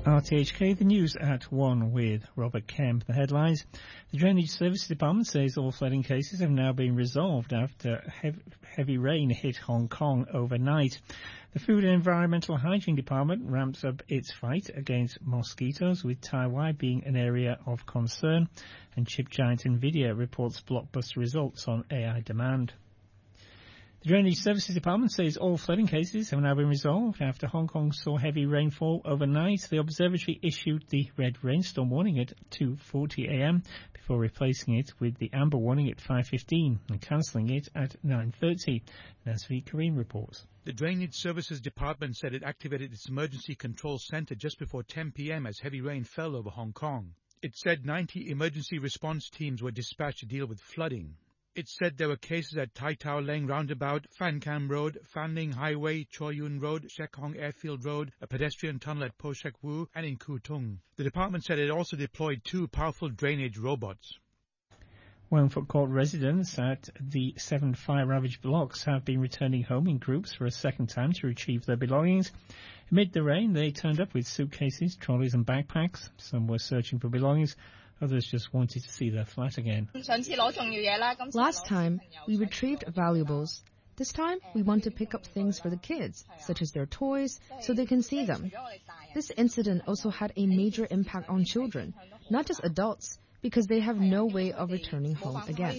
RTHK, the news at 1 with Robert Kemp. The headlines. The Drainage Services Department says all flooding cases have now been resolved after heavy rain hit Hong Kong overnight. The Food and Environmental Hygiene Department ramps up its fight against mosquitoes, with Tai Wai being an area of concern. And chip giant Nvidia reports blockbuster results on AI demand. The Drainage Services Department says all flooding cases have now been resolved after Hong Kong saw heavy rainfall overnight. The observatory issued the red rainstorm warning at 2:40 a.m. before replacing it with the amber warning at 5:15 and cancelling it at 9:30. Nasvi Kareem reports. The Drainage Services Department said it activated its emergency control centre just before 10 p.m. as heavy rain fell over Hong Kong. It said 90 emergency response teams were dispatched to deal with flooding. It said there were cases at Tai Tau Leng Roundabout, Fan Cam Road, Fan Ling Highway, Choi Yun Road, Shek Hong Airfield Road, a pedestrian tunnel at Po Shek Wu, and in Kwu Tung. The department said it also deployed 2 powerful drainage robots. Wellington Court residents at the 7 fire-ravaged blocks have been returning home in groups for a second time to retrieve their belongings. Amid the rain, they turned up with suitcases, trolleys and backpacks. Some were searching for belongings. Others just wanted to see their flat again. Last time, we retrieved valuables. This time, we want to pick up things for the kids, such as their toys, so they can see them. This incident also had a major impact on children, not just adults, because they have no way of returning home again.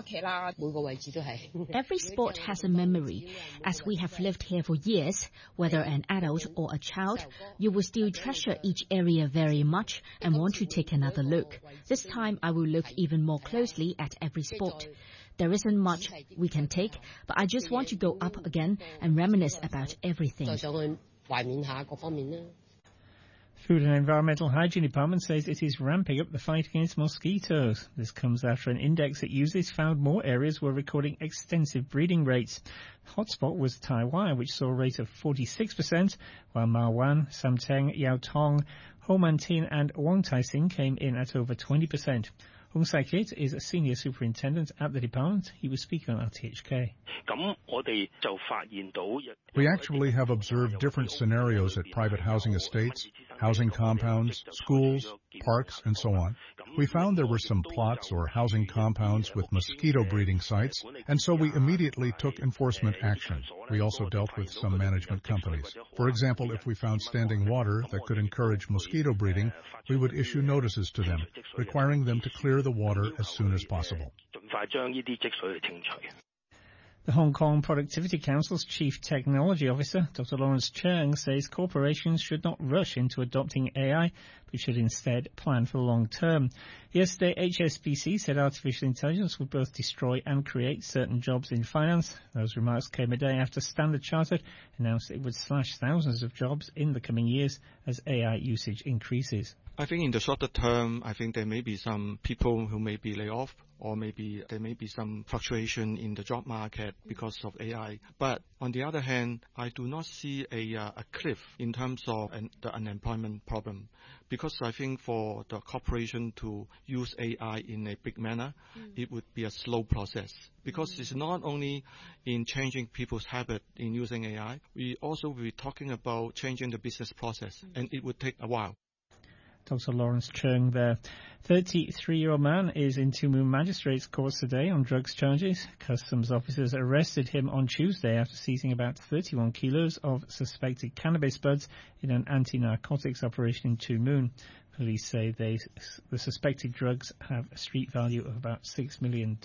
Every spot has a memory. As we have lived here for years, whether an adult or a child, you will still treasure each area very much and want to take another look. This time I will look even more closely at every spot. There isn't much we can take, but I just want to go up again and reminisce about everything. Food and Environmental Hygiene Department says it is ramping up the fight against mosquitoes. This comes after an index it uses found more areas were recording extensive breeding rates. The hotspot was Tai Wai, which saw a rate of 46%, while Ma Wan, Sam Teng, Yau Tong, Ho Man Tin and Wong Tai Sin came in at over 20%. Hung Sai Kit is a senior superintendent at the department. He was speaking on RTHK. We actually have observed different scenarios at private housing estates, housing compounds, schools, parks, and so on. We found there were some plots or housing compounds with mosquito breeding sites, and so we immediately took enforcement action. We also dealt with some management companies. For example, if we found standing water that could encourage mosquito breeding, we would issue notices to them, requiring them to clear the water as soon as possible. The Hong Kong Productivity Council's Chief Technology Officer, Dr. Lawrence Cheung, says corporations should not rush into adopting AI, but should instead plan for the long term. Yesterday, HSBC said artificial intelligence would both destroy and create certain jobs in finance. Those remarks came a day after Standard Chartered announced it would slash thousands of jobs in the coming years as AI usage increases. I think in the shorter term, I think there may be some people who may be laid off, or maybe there may be some fluctuation in the job market because of AI. But on the other hand, I do not see a cliff in terms of the unemployment problem, because I think for the corporation to use AI in a big manner, it would be a slow process. Because it's not only in changing people's habit in using AI, we also will be talking about changing the business process, and it would take a while. Dr. Lawrence Cheung there. 33-year-old man is in Two Moon Magistrates Court today on drugs charges. Customs officers arrested him on Tuesday after seizing about 31 kilos of suspected cannabis buds in an anti-narcotics operation in Two Moon. Police say the suspected drugs have a street value of about $6 million.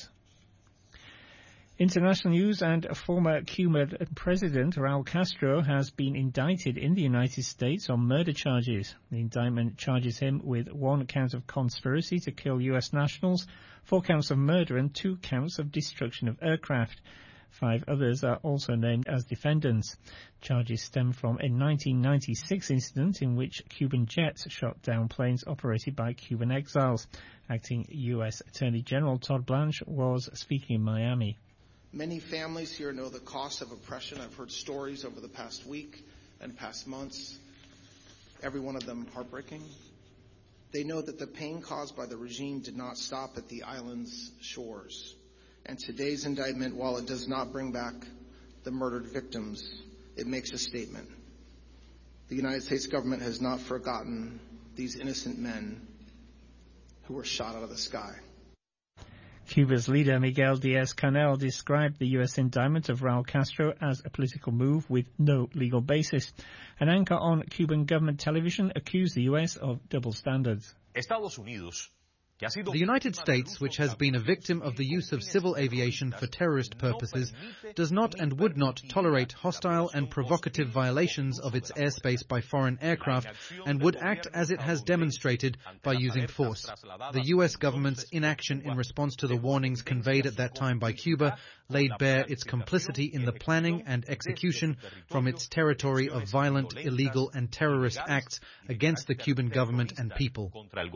International news, and former Cuban President Raul Castro has been indicted in the United States on murder charges. The indictment charges him with 1 count of conspiracy to kill U.S. nationals, 4 counts of murder and 2 counts of destruction of aircraft. 5 others are also named as defendants. Charges stem from a 1996 incident in which Cuban jets shot down planes operated by Cuban exiles. Acting U.S. Attorney General Todd Blanche was speaking in Miami. Many families here know the cost of oppression. I've heard stories over the past week and past months, every one of them heartbreaking. They know that the pain caused by the regime did not stop at the island's shores. And today's indictment, while it does not bring back the murdered victims, it makes a statement. The United States government has not forgotten these innocent men who were shot out of the sky. Cuba's leader, Miguel Díaz-Canel, described the U.S. indictment of Raul Castro as a political move with no legal basis. An anchor on Cuban government television accused the U.S. of double standards. The United States, which has been a victim of the use of civil aviation for terrorist purposes, does not and would not tolerate hostile and provocative violations of its airspace by foreign aircraft and would act as it has demonstrated by using force. The U.S. government's inaction in response to the warnings conveyed at that time by Cuba laid bare its complicity in the planning and execution from its territory of violent, illegal and terrorist acts against the Cuban government and people.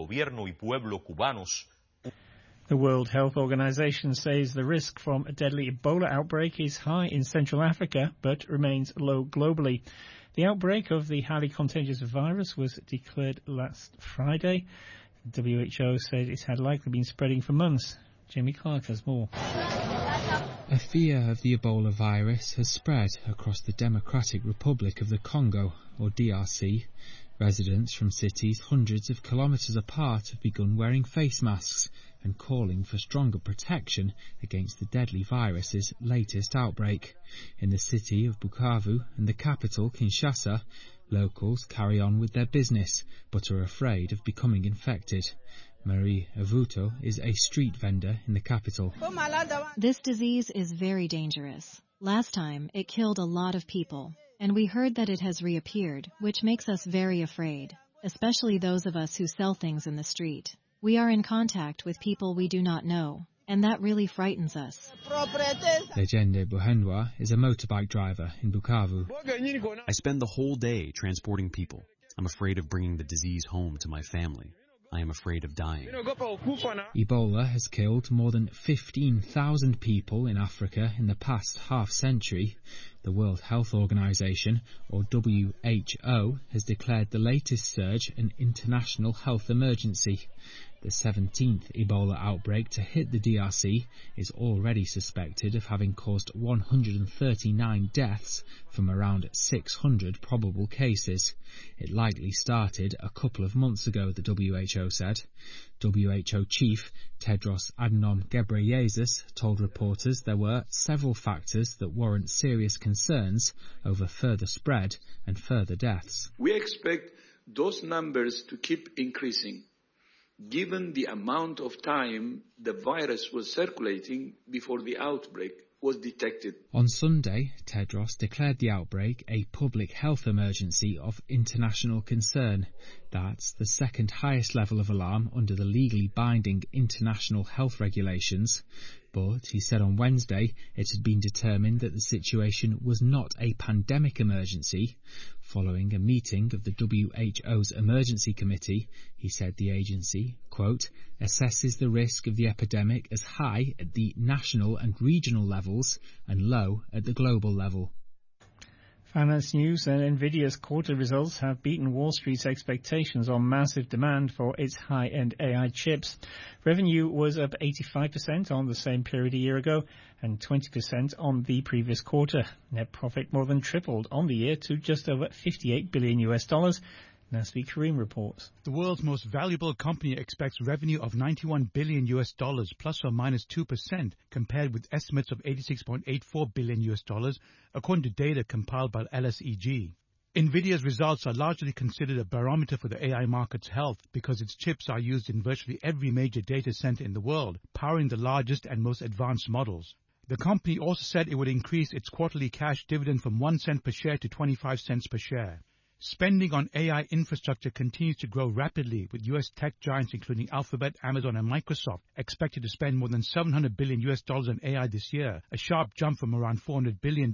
The World Health Organization says the risk from a deadly Ebola outbreak is high in Central Africa but remains low globally. The outbreak of the highly contagious virus was declared last Friday. The WHO said it had likely been spreading for months. Jamie Clark has more. A fear of the Ebola virus has spread across the Democratic Republic of the Congo, or DRC. Residents from cities hundreds of kilometres apart have begun wearing face masks and calling for stronger protection against the deadly virus's latest outbreak. In the city of Bukavu and the capital, Kinshasa, locals carry on with their business but are afraid of becoming infected. Marie Avuto is a street vendor in the capital. This disease is very dangerous. Last time, it killed a lot of people. And we heard that it has reappeared, which makes us very afraid, especially those of us who sell things in the street. We are in contact with people we do not know, and that really frightens us. Legende Buhendwa is a motorbike driver in Bukavu. I spend the whole day transporting people. I'm afraid of bringing the disease home to my family. I am afraid of dying. Ebola has killed more than 15,000 people in Africa in the past half-century. The World Health Organization, or WHO, has declared the latest surge an international health emergency. The 17th Ebola outbreak to hit the DRC is already suspected of having caused 139 deaths from around 600 probable cases. It likely started a couple of months ago, the WHO said. WHO chief Tedros Adhanom Ghebreyesus told reporters there were several factors that warrant serious concerns over further spread and further deaths. We expect those numbers to keep increasing, given the amount of time the virus was circulating before the outbreak was detected. On Sunday, Tedros declared the outbreak a public health emergency of international concern. That's the second highest level of alarm under the legally binding international health regulations. But he said on Wednesday it had been determined that the situation was not a pandemic emergency. Following a meeting of the WHO's Emergency Committee, he said the agency, quote, assesses the risk of the epidemic as high at the national and regional levels and low at the global level. Finance news and Nvidia's quarter results have beaten Wall Street's expectations on massive demand for its high-end AI chips. Revenue was up 85% on the same period a year ago and 20% on the previous quarter. Net profit more than tripled on the year to just over $58 billion. Nasby Karim reports. The world's most valuable company expects revenue of $91 billion plus or minus 2%, compared with estimates of $86.84 billion according to data compiled by LSEG. Nvidia's results are largely considered a barometer for the AI market's health because its chips are used in virtually every major data center in the world, powering the largest and most advanced models. The company also said it would increase its quarterly cash dividend from 1 cent per share to 25 cents per share. Spending on AI infrastructure continues to grow rapidly, with U.S. tech giants including Alphabet, Amazon and Microsoft expected to spend more than $700 billion on AI this year, a sharp jump from around $400 billion in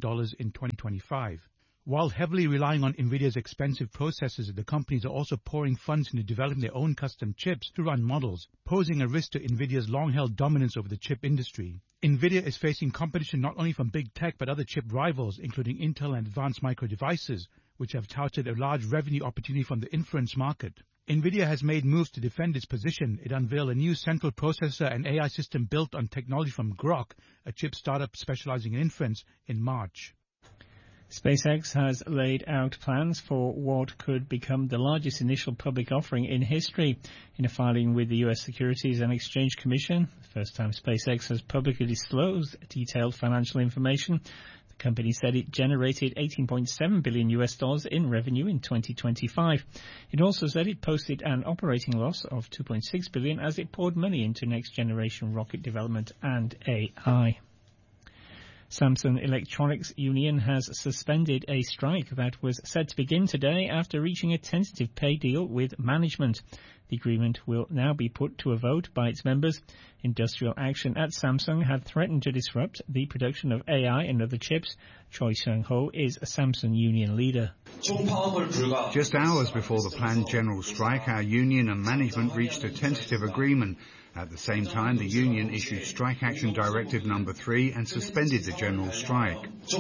2025. While heavily relying on NVIDIA's expensive processors, the companies are also pouring funds into developing their own custom chips to run models, posing a risk to NVIDIA's long-held dominance over the chip industry. NVIDIA is facing competition not only from big tech but other chip rivals, including Intel and Advanced Micro Devices, which have touted a large revenue opportunity from the inference market. NVIDIA has made moves to defend its position. It unveiled a new central processor and AI system built on technology from Groq, a chip startup specializing in inference, in March. SpaceX has laid out plans for what could become the largest initial public offering in history. In a filing with the U.S. Securities and Exchange Commission, the first time SpaceX has publicly disclosed detailed financial information, the company said it generated $18.7 billion in revenue in 2025. It also said it posted an operating loss of $2.6 billion as it poured money into next-generation rocket development and AI. Samsung Electronics Union has suspended a strike that was set to begin today after reaching a tentative pay deal with management. The agreement will now be put to a vote by its members. Industrial action at Samsung had threatened to disrupt the production of AI and other chips. Choi Seung-ho is a Samsung Union leader. Just hours before the planned general strike, our union and management reached a tentative agreement. At the same time, the union issued Strike Action Directive No. 3 and suspended the general strike.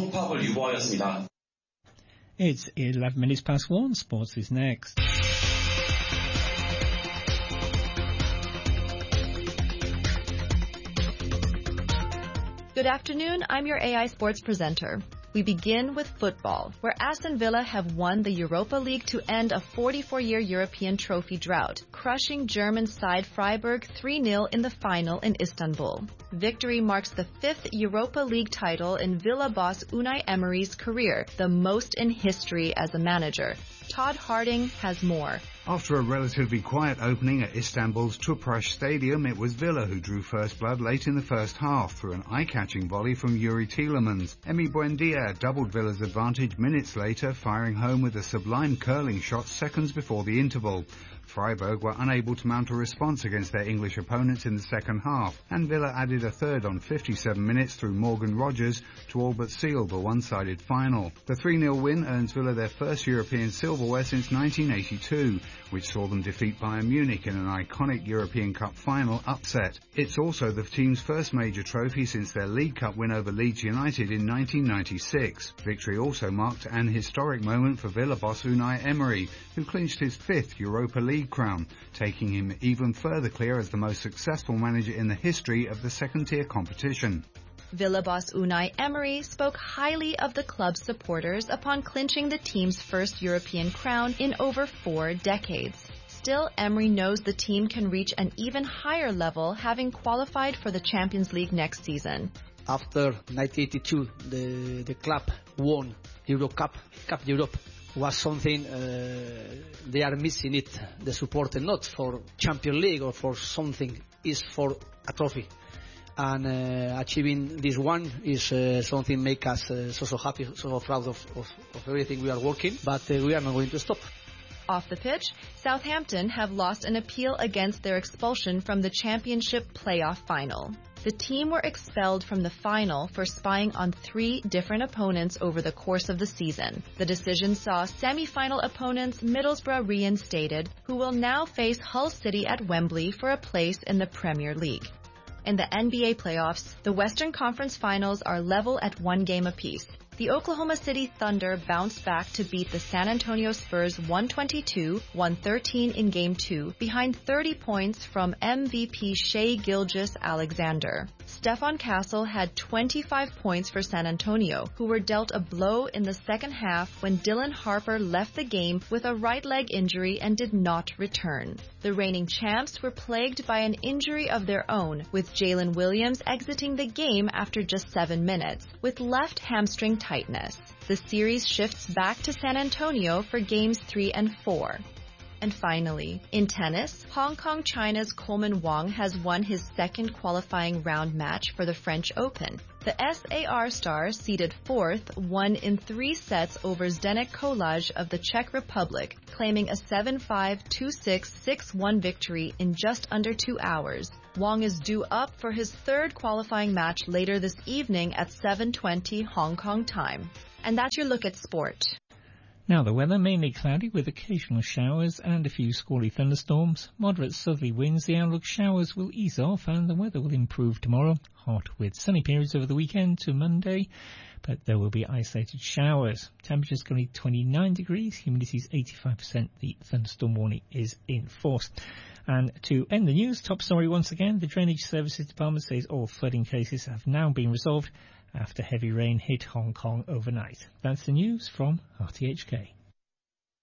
It's 11 minutes past 1. Sports is next. Good afternoon, I'm your AI Sports presenter. We begin with football, where Aston Villa have won the Europa League to end a 44-year European trophy drought, crushing German side Freiburg 3-0 in the final in Istanbul. Victory marks the 5th Europa League title in Villa boss Unai Emery's career, the most in history as a manager. Todd Harding has more. After a relatively quiet opening at Istanbul's Tüpraş Stadium, it was Villa who drew first blood late in the first half through an eye-catching volley from Yuri Tielemans. Emi Buendia doubled Villa's advantage minutes later, firing home with a sublime curling shot seconds before the interval. Freiburg were unable to mount a response against their English opponents in the second half, and Villa added a third on 57 minutes through Morgan Rogers to all but seal the one-sided final. The 3-0 win earns Villa their first European silverware since 1982, which saw them defeat Bayern Munich in an iconic European Cup final upset. It's also the team's first major trophy since their League Cup win over Leeds United in 1996. Victory also marked an historic moment for Villa boss Unai Emery, who clinched his 5th Europa League crown, taking him even further clear as the most successful manager in the history of the second-tier competition. Villa boss Unai Emery spoke highly of the club's supporters upon clinching the team's first European crown in over 4 decades. Still, Emery knows the team can reach an even higher level, having qualified for the Champions League next season. After 1982, the club won Euro Cup Europe. Was something they are missing it, the support, not for Champions League or for something, is for a trophy. And achieving this one is something make us so happy, so proud of everything we are working, but we are not going to stop. Off the pitch, Southampton have lost an appeal against their expulsion from the Championship playoff final. The team were expelled from the final for spying on 3 different opponents over the course of the season. The decision saw semi-final opponents Middlesbrough reinstated, who will now face Hull City at Wembley for a place in the Premier League. In the NBA playoffs, the Western Conference Finals are level at 1 game apiece. The Oklahoma City Thunder bounced back to beat the San Antonio Spurs 122-113 in Game 2, behind 30 points from MVP Shai Gilgeous-Alexander. Stephon Castle had 25 points for San Antonio, who were dealt a blow in the second half when Dylan Harper left the game with a right leg injury and did not return. The reigning champs were plagued by an injury of their own, with Jalen Williams exiting the game after just 7 minutes, with left hamstring tightness. The series shifts back to San Antonio for Games 3 and 4. And finally, in tennis, Hong Kong China's Coleman Wong has won his second qualifying round match for the French Open. The SAR star, seeded 4th, won in 3 sets over Zdeněk Kolář of the Czech Republic, claiming a 7-5, 2-6, 6-1 victory in just under 2 hours. Wong is due up for his 3rd qualifying match later this evening at 7:20 Hong Kong time. And that's your look at sport. Now the weather, mainly cloudy with occasional showers and a few squally thunderstorms. Moderate southerly winds, the outlook showers will ease off and the weather will improve tomorrow. Hot with sunny periods over the weekend to Monday, but there will be isolated showers. Temperatures currently 29 degrees, humidity is 85%, the thunderstorm warning is in force. And to end the news, top story once again, the Drainage Services Department says all flooding cases have now been resolved after heavy rain hit Hong Kong overnight. That's the news from RTHK.